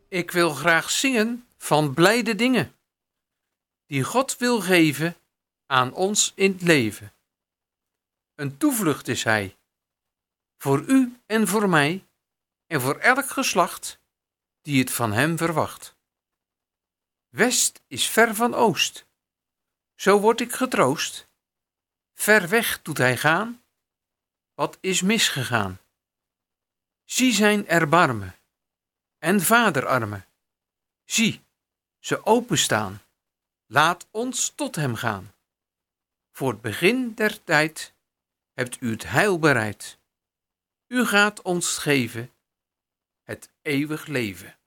Ik wil graag zingen van blijde dingen, die God wil geven aan ons in het leven. Een toevlucht is Hij, voor u en voor mij, en voor elk geslacht die het van Hem verwacht. West is ver van oost, zo word ik getroost. Ver weg doet Hij gaan, wat is misgegaan. Zie zijn erbarmen en vaderarmen, zie ze openstaan, laat ons tot Hem gaan. Voor het begin der tijd hebt u het heil bereid. U gaat ons geven het eeuwig leven.